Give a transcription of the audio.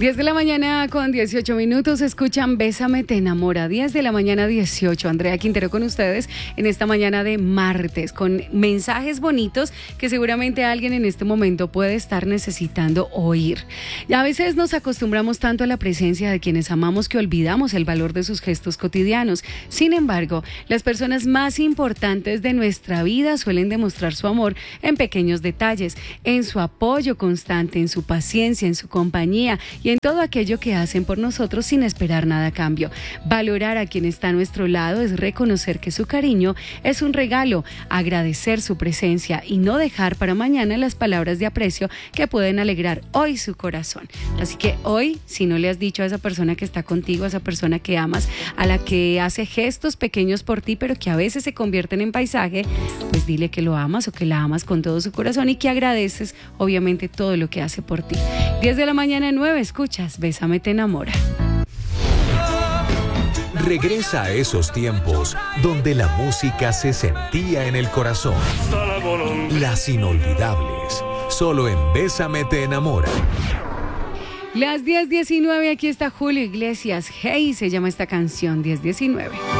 10 de la mañana con 18 minutos, escuchan Bésame te enamora, 10 de la mañana 18, Andrea Quintero con ustedes en esta mañana de martes, con mensajes bonitos que seguramente alguien en este momento puede estar necesitando oír. Y a veces nos acostumbramos tanto a la presencia de quienes amamos que olvidamos el valor de sus gestos cotidianos. Sin embargo, las personas más importantes de nuestra vida suelen demostrar su amor en pequeños detalles, en su apoyo constante, en su paciencia, en su compañía y en todo aquello que hacen por nosotros sin esperar nada a cambio. Valorar a quien está a nuestro lado es reconocer que su cariño es un regalo, agradecer su presencia y no dejar para mañana las palabras de aprecio que pueden alegrar hoy su corazón. Así que hoy, si no le has dicho a esa persona que está contigo, a esa persona que amas, a la que hace gestos pequeños por ti, pero que a veces se convierten en paisaje, pues dile que lo amas o que la amas con todo su corazón y que agradeces, obviamente, todo lo que hace por ti. 10 de la mañana 9, escuchas Bésame te enamora. Regresa a esos tiempos donde la música se sentía en el corazón. Las inolvidables, solo en Bésame te enamora. Las 10:19, aquí está Julio Iglesias. Hey, se llama esta canción, 10:19.